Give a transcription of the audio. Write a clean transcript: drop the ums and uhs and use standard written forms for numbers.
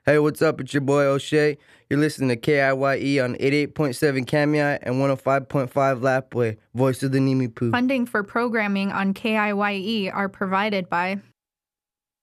Hey, what's up? It's your boy O'Shea. You're listening to KIYE on 88.7 Kamia and 105.5 Lapway, voice of the Nimi Poo. Funding for programming on KIYE are provided by